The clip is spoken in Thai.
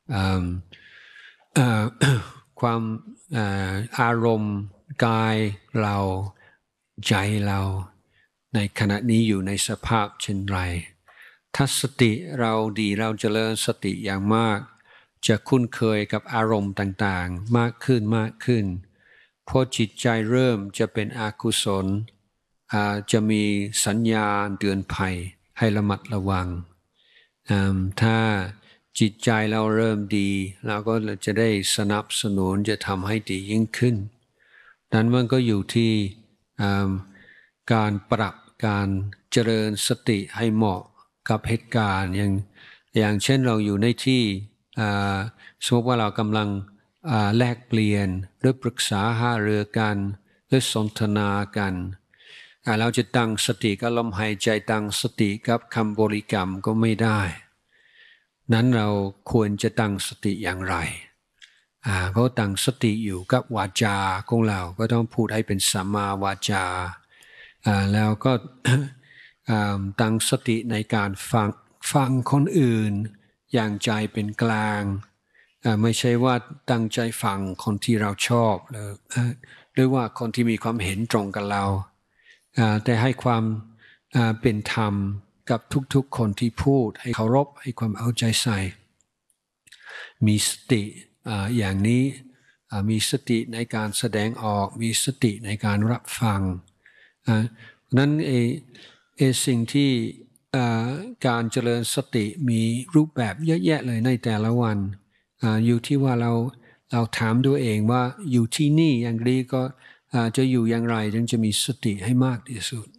อ่าอ่า ความอารมณ์กายเราใจเราในขณะนี้อยู่ในสภาพเช่นไรถ้าสติเราดีเราเจริญสติอย่างมากจะคุ้นเคยกับอารมณ์ต่างๆมากขึ้นมากขึ้นพอจิตใจเริ่มจะเป็นอกุศลจะมีสัญญาณเตือนภัยให้ระมัดระวังถ้าจิตใจเราเริ่มดีเราก็จะได้สนับสนุนจะทำให้ดียิ่งขึ้นนั้นมันก็อยู่ที่การปรับการเจริญสติให้เหมาะกับเหตุการณ์อย่างเช่นเราอยู่ในที่สมมติว่าเรากำลังแลกเปลี่ยนหรือปรึกษาหารือกันหรือสนทนากันเราจะตั้งสติกับลมหายใจตั้งสติกับคำบริกรรมก็ไม่ได้นั้นเราควรจะตั้งสติอย่างไรก็ตั้งสติอยู่กับวาจาของเราก็ต้องพูดให้เป็นสัมมาวาจาแล้วก็ ตั้งสติในการฟังคนอื่นอย่างใจเป็นกลางไม่ใช่ว่าตั้งใจฟังคนที่เราชอบหรือว่าคนที่มีความเห็นตรงกับเราแต่ให้ความเป็นธรรมกับทุกๆคนที่พูดให้เคารพให้ความเอาใจใส่มีสติอย่างนี้มีสติในการแสดงออกมีสติในการรับฟังนั้นสิ่งที่การเจริญสติมีรูปแบบเยอะแยะเลยในแต่ละวันอยู่ที่ว่าเราถามตัวเองว่าอยู่ที่นี่อย่างนี้ก็จะอยู่อย่างไรจึงจะมีสติให้มากที่สุด